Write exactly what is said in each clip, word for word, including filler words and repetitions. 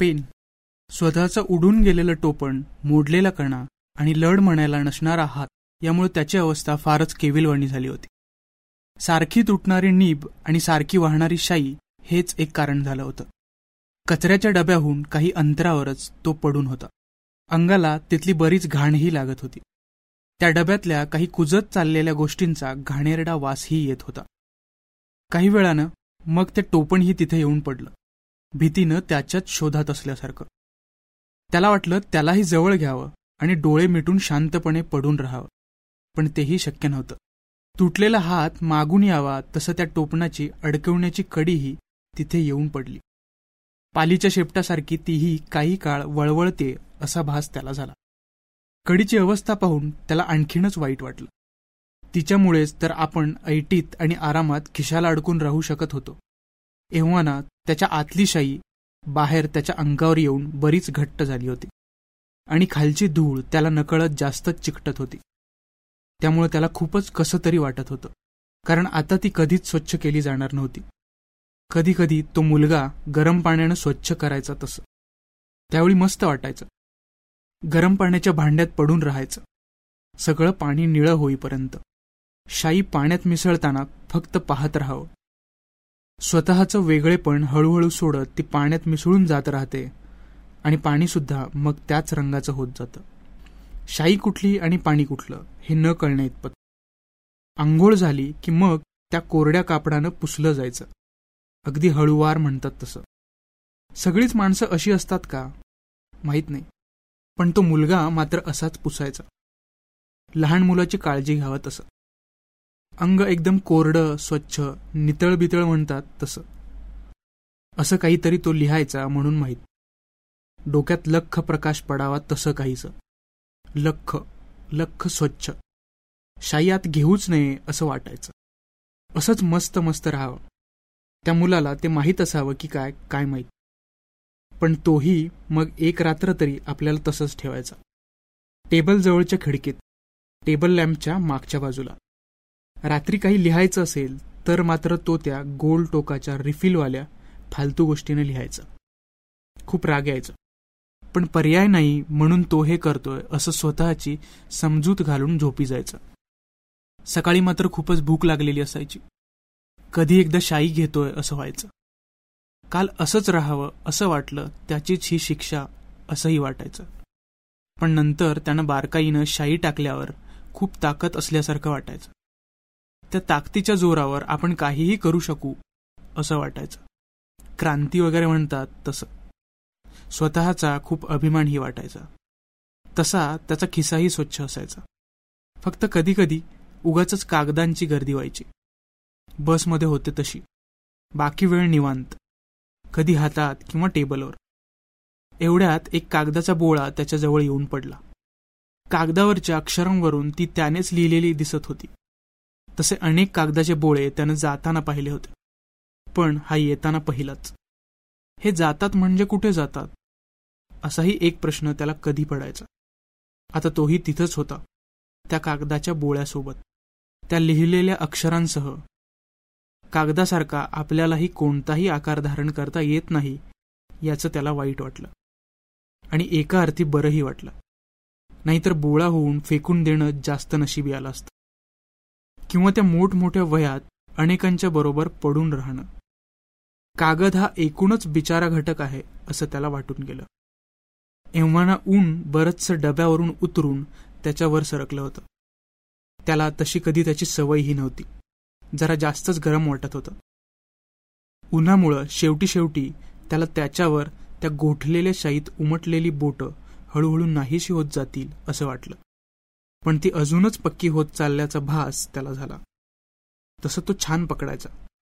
Pen. स्वतःचं उडून गेलेलं टोपण, मोडलेला कणा आणि लढ म्हणायला नसणारा हात यामुळे त्याची अवस्था फारच केविलवाणी झाली होती. सारखी तुटणारी नीब आणि सारखी वाहणारी शाई हेच एक कारण झालं होतं. कचऱ्याच्या डब्याहून काही अंतरावरच तो पडून होता. अंगाला तिथली बरीच घाणही लागत होती. त्या डब्यातल्या काही कुजत चाललेल्या गोष्टींचा घाणेरडा वासही येत होता. काही वेळानं मग ते टोपणही तिथे येऊन पडलं, भीतीनं त्याच्याच शोधात असल्यासारखं. त्याला वाटलं त्यालाही जवळ घ्यावं आणि डोळे मिटून शांतपणे पडून राहावं, पण तेही शक्य नव्हतं. तुटलेला हात मागून यावा तसं त्या टोपणाची अडकवण्याची कडीही तिथे येऊन पडली. पालीच्या शेपटासारखी तीही काही काळ वळवळते असा भास त्याला झाला. कडीची अवस्था पाहून त्याला आणखीनच वाईट वाटलं. तिच्यामुळेच तर आपण ऐटीत आणि आरामात खिशाला अडकून राहू शकत होतो. एव्हाना त्याच्या आतली शाई बाहेर त्याच्या अंगावर येऊन बरीच घट्ट झाली होती आणि खालची धूळ त्याला नकळत जास्तच चिकटत होती. त्यामुळे त्याला खूपच कसं तरी वाटत होतं, कारण आता ती कधीच स्वच्छ केली जाणार नव्हती. कधी कधी तो मुलगा गरम पाण्यानं स्वच्छ करायचा तसं. त्यावेळी मस्त वाटायचं. गरम पाण्याच्या भांड्यात पडून राहायचं, सगळं पाणी निळं होईपर्यंत. शाई पाण्यात मिसळताना फक्त पाहत राहावं. स्वतःचं वेगळेपण हळूहळू सोडत ती पाण्यात मिसळून जात राहते आणि पाणीसुद्धा मग त्याच रंगाचं होत जातं. शाई कुठली आणि पाणी कुठलं हे न कळणे इतपत. आंघोळ झाली की मग त्या कोरड्या कापडानं पुसलं जायचं, अगदी हळूवार म्हणतात तसं. सगळीच माणसं अशी असतात का माहीत नाही, पण तो मुलगा मात्र असाच पुसायचा. लहान मुलाची काळजी घ्यावं तसं. अंग एकदम कोरडं स्वच्छ नितळबितळ म्हणतात तसं. असं काहीतरी तो लिहायचा म्हणून माहीत. डोक्यात लख्ख प्रकाश पडावा तसं काहीच. लख्ख लख्ख स्वच्छ. शाई आत घेऊच नये असं वाटायचं. असंच मस्त मस्त राहावं. त्या मुलाला ते माहीत असावं की काय काय माहीत, पण तोही मग एक रात्र तरी आपल्याला तसंच ठेवायचा. टेबल जवळच्या खिडकीत, टेबल लॅम्पच्या मागच्या बाजूला. रात्री काही लिहायचं असेल तर मात्र तो त्या गोल टोकाच्या रिफिलवाल्या फालतू गोष्टीने लिहायचा. खूप राग यायचा, पण पर्याय नाही म्हणून तो हे करतोय असं स्वतःची समजूत घालून झोपी जायचा. सकाळी मात्र खूपच भूक लागलेली असायची. कधी एकदा शाई घेतोय असं व्हायचं. काल असंच राहावं असं वाटलं, त्याचीच ही शिक्षा असंही वाटायचं. पण नंतर त्यानं बारकाईनं शाई टाकल्यावर खूप ताकद असल्यासारखं वाटायचं. त्या ताकदीच्या जोरावर आपण काहीही करू शकू असं वाटायचं. क्रांती वगैरे म्हणतात तसं. स्वतःचा खूप अभिमानही वाटायचा. तसा त्याचा खिसाही स्वच्छ असायचा. फक्त कधी कधी उगाचच कागदांची गर्दी व्हायची. बसमध्ये होते तशी. बाकी वेळ निवांत, कधी हातात किंवा टेबलवर. एवढ्यात एक कागदाचा बोळा त्याच्याजवळ येऊन पडला. कागदावरच्या अक्षरांवरून ती त्यानेच लिहिलेली दिसत होती. तसे अनेक कागदाचे बोळे त्यानं जाताना पाहिले होते, पण हा येताना पहिलाच. हे जातात म्हणजे कुठे जातात असाही एक प्रश्न त्याला कधी पडायचा. आता तोही तिथंच होता, त्या कागदाच्या बोळ्यासोबत, त्या लिहिलेल्या अक्षरांसह. कागदासारखा आपल्यालाही कोणताही आकार धारण करता येत नाही याचं त्याला वाईट वाटलं, आणि एका अर्थी बरंही वाटलं. नाहीतर बोळा होऊन फेकून देणं जास्त नशिबी आलं असतं, किंवा त्या मोठमोठ्या वयात अनेकांच्या बरोबर पडून राहणं. कागद हा एकूणच बिचारा घटक आहे असं त्याला वाटून गेलं. एव्हाना ऊन बरचसं डब्यावरून उतरून त्याच्यावर सरकलं होतं. त्याला तशी कधी त्याची सवयही नव्हती. जरा जास्तच गरम वाटत होतं. उन्हामुळं शेवटी शेवटी त्याला त्याच्यावर त्या गोठलेल्या शाईत उमटलेली बोटं हळूहळू नाहीशी होत जातील असं वाटलं. पण ती अजूनच पक्की होत चालल्याचा भास त्याला झाला. तसं तो छान पकडायचा,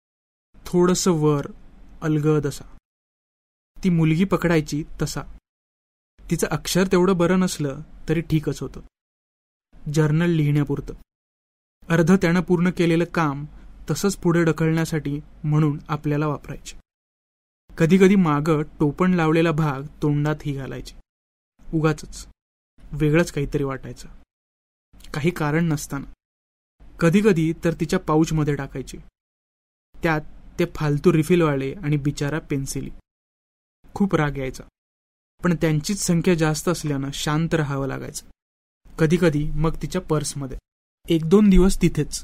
थोडंसं वर अलगद असा. ती मुलगी पकडायची तसा. तिचं अक्षर तेवढं बरं नसलं तरी ठीकच होतं, जर्नल लिहिण्यापुरतं. अर्ध त्यानं पूर्ण केलेलं काम तसंच पुढे ढकलण्यासाठी म्हणून आपल्याला वापरायचे. कधी कधी मागं टोपण लावलेला भाग तोंडातही घालायचे. उगाचच वेगळंच काहीतरी वाटायचं, काही कारण नसताना. कधी कधी तर तिच्या पाऊचमध्ये टाकायची. त्यात ते फालतू रिफिलवाले आणि बिचारा पेन्सिली. खूप राग यायचा. पण त्यांचीच संख्या जास्त असल्यानं शांत राहावं लागायचं. कधीकधी मग तिच्या पर्समध्ये. एक दोन दिवस तिथेच,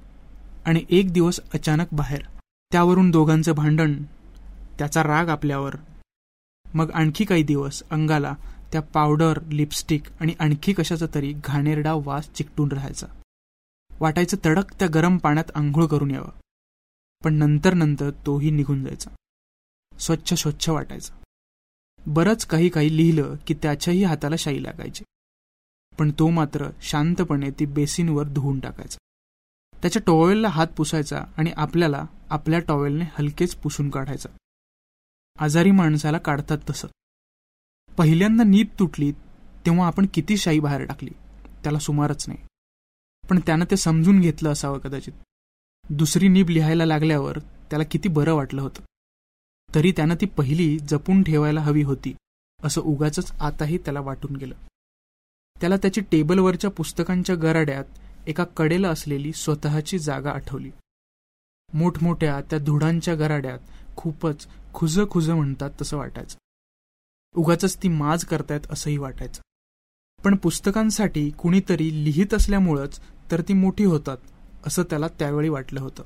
आणि एक दिवस अचानक बाहेर. त्यावरून दोघांचं भांडण, त्याचा राग आपल्यावर. मग आणखी काही दिवस अंगाला त्या पावडर, लिपस्टिक आणि आणखी कशाचा तरी घाणेरडा वास चिकटून राहायचा. वाटायचं तडक त्या गरम पाण्यात आंघोळ करून यावं. पण नंतर नंतर तोही निघून जायचा. स्वच्छ स्वच्छ वाटायचं. बरंच काही काही लिहिलं की त्याच्याही हाताला शाई लागायची, पण तो मात्र शांतपणे ती बेसिनवर धुवून टाकायचा. त्याच्या टॉवेलला हात पुसायचा आणि आपल्याला आपल्या टॉवेलने हलकेच पुसून काढायचा. आजारी माणसाला काढतात तसं. पहिल्यांदा नीब तुटली तेव्हा आपण किती शाई बाहेर टाकली त्याला सुमारच नाही, पण त्यानं ते समजून घेतलं असावं कदाचित. दुसरी नीब लिहायला लागल्यावर त्याला किती बरं वाटलं होतं. तरी त्यानं ती पहिली जपून ठेवायला हवी होती असं उगाचच आताही त्याला वाटून गेलं. त्याला त्याची टेबलवरच्या पुस्तकांच्या गराड्यात एका कडेला असलेली स्वतःची जागा आठवली. मोठमोठ्या त्या धुडांच्या गराड्यात खूपच खुज खुज म्हणतात तसं वाटायचं. उगाचच ती माज करतायत असंही वाटायचं. पण पुस्तकांसाठी कुणीतरी लिहित असल्यामुळंच तर ती मोठी होतात असं त्याला त्यावेळी वाटलं होतं,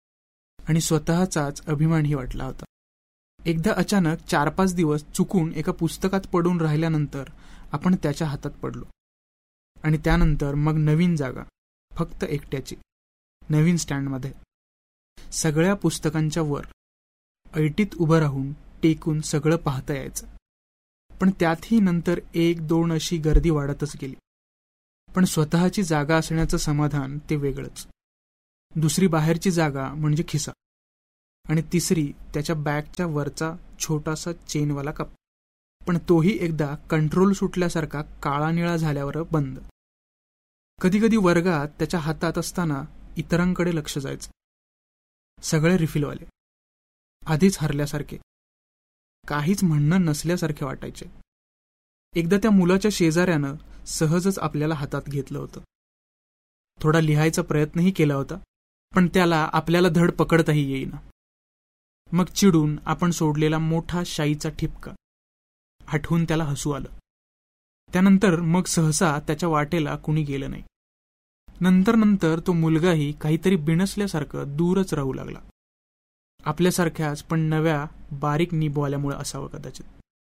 आणि स्वतःचाच अभिमानही वाटला होता. एकदा अचानक चार पाच दिवस चुकून एका पुस्तकात पडून राहिल्यानंतर आपण त्याच्या हातात पडलो, आणि त्यानंतर मग नवीन जागा, फक्त एकट्याची, नवीन स्टँडमध्ये. सगळ्या पुस्तकांच्या वर ऐटीत उभं राहून टेकून सगळं पाहता यायचं. पण त्यातही नंतर एक दोन अशी गर्दी वाढतच गेली. पण स्वतःची जागा असण्याचं समाधान ते वेगळंच. दुसरी बाहेरची जागा म्हणजे खिसा, आणि तिसरी त्याच्या बॅगच्या वरचा छोटासा चेनवाला कप. पण तोही एकदा कंट्रोल सुटल्यासारखा काळा निळा झाल्यावर बंद. कधीकधी वर्गात त्याच्या हातात असताना इतरांकडे लक्ष जायचं. सगळे रिफिलवाले, आधीच हरल्यासारखे, काहीच म्हणणं नसल्यासारखे वाटायचे. एकदा त्या मुलाच्या शेजाऱ्यानं सहजच आपल्याला हातात घेतलं होतं. थोडा लिहायचा प्रयत्नही केला होता, पण त्याला आपल्याला धड पकडताही येईना. मग चिडून आपण सोडलेला मोठा शाईचा ठिपका आठवून त्याला हसू आलं. त्यानंतर मग सहसा त्याच्या वाटेला कुणी गेलं नाही. नंतर नंतर तो मुलगाही काहीतरी बिनसल्यासारखं दूरच राहू लागला. आपल्यासारख्याच पण नव्या बारीक निबवाल्यामुळे असावं कदाचित.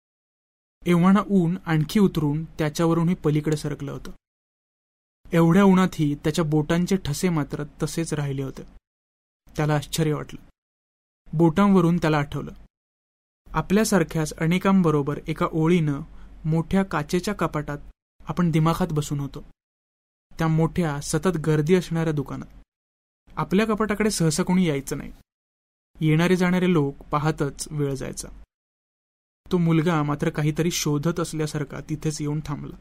एव्हाना ऊन आणखी उतरून त्याच्यावरूनही पलीकडे सरकलं होतं. एवढ्या उन्हातही त्याच्या बोटांचे ठसे मात्र तसेच राहिले होते. त्याला आश्चर्य वाटलं. बोटांवरून त्याला आठवलं, आपल्यासारख्याच अनेकांबरोबर एका ओळीनं मोठ्या काचेच्या कपाटात आपण दिमाखात बसून होतो. त्या मोठ्या सतत गर्दी असणाऱ्या दुकानात. आपल्या कपाटाकडे सहसा कोणी यायचं नाही. येणारे जाणारे लोक पाहतच वेळ जायचा. तो मुलगा मात्र काहीतरी शोधत असल्यासारखा तिथेच येऊन थांबला.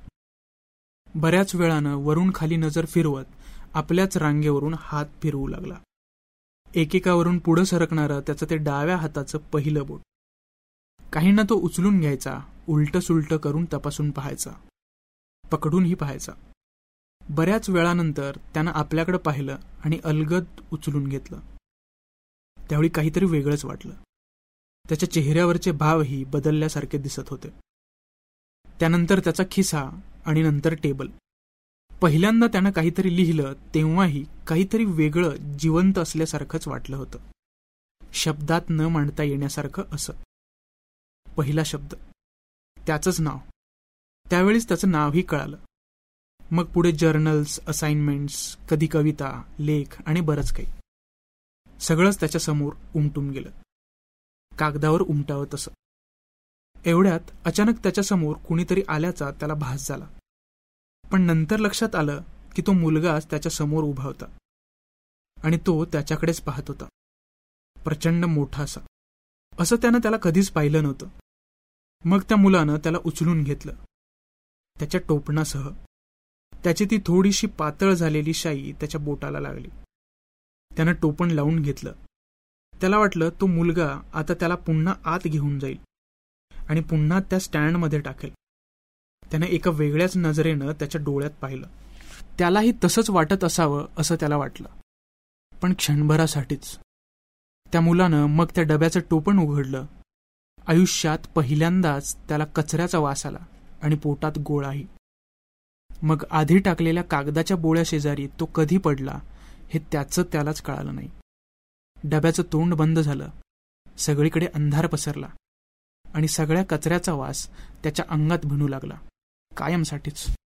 बऱ्याच वेळानं वरून खाली नजर फिरवत आपल्याच रांगेवरून हात फिरवू लागला. एकेकावरून पुढं सरकणारं त्याचं ते डाव्या हाताचं पहिलं बोट. काहींना तो उचलून घ्यायचा, उलट सुलट करून तपासून पाहायचा, पकडूनही पाहायचा. बऱ्याच वेळानंतर त्यानं आपल्याकडे पाहिलं आणि अलगद उचलून घेतलं. त्यावेळी काहीतरी वेगळंच वाटलं. त्याच्या चेहऱ्यावरचे भावही बदलल्यासारखे दिसत होते. त्यानंतर त्याचा खिसा आणि नंतर टेबल. पहिल्यांदा त्यानं काहीतरी लिहिलं तेव्हाही काहीतरी वेगळं जिवंत असल्यासारखंच वाटलं होतं. शब्दात न मांडता येण्यासारखं असं. पहिला शब्द, त्याचंच नाव. त्यावेळीच त्याचं नावही कळालं. मग पुढे जर्नल्स, असाइनमेंट्स, कधी कविता, लेख आणि बरंच काही. सगळंच त्याच्या समोर उमटून गेलं, कागदावर उमटावं तसं. एवढ्यात अचानक त्याच्यासमोर कुणीतरी आल्याचा त्याला भास झाला. पण नंतर लक्षात आलं की तो मुलगाच त्याच्या समोर उभा होता आणि तो त्याच्याकडेच पाहत होता. प्रचंड मोठा असा, असं त्यानं त्याला कधीच पाहिलं नव्हतं. मग त्या मुलानं त्याला उचलून घेतलं त्याच्या टोपणासह. त्याची ती थोडीशी पातळ झालेली शाई त्याच्या बोटाला लागली. त्यानं टोपण लावून घेतलं. त्याला वाटलं तो मुलगा आता त्याला पुन्हा आत घेऊन जाईल आणि पुन्हा त्या स्टँडमध्ये टाकेल. त्यानं एका वेगळ्याच नजरेनं त्याच्या डोळ्यात पाहिलं. त्यालाही तसंच वाटत असावं असं त्याला वाटलं, पण क्षणभरासाठीच. त्या मुलानं मग त्या डब्याचं टोपण उघडलं आयुष्यात पहिल्यांदाच त्याला कचऱ्याचा वास आला आणि पोटात गोळाही. मग आधी टाकलेल्या कागदाच्या बोळ्या शेजारी तो कधी पडला हे त्याचं त्यालाच कळालं नाही. डब्याचं तोंड बंद झालं, सगळीकडे अंधार पसरला आणि सगळ्या कचऱ्याचा वास त्याच्या अंगात भिनू लागला, कायमसाठीच.